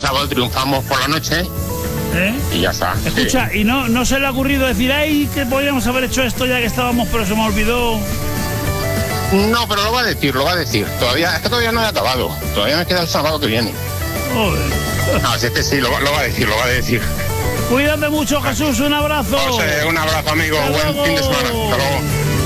sábado triunfamos por la noche. Y ya está. Escucha, sí. ¿y no se le ha ocurrido decir, ay, que podríamos haber hecho esto ya que estábamos, pero se me olvidó? No, pero lo va a decir. Todavía, es que todavía no he acabado. Todavía me queda el sábado que viene. Joder. No, si es que sí, lo va a decir. Cuídate mucho, Jesús, un abrazo. José, un abrazo, amigo. Hasta Buen luego. fin de semana. Hasta luego.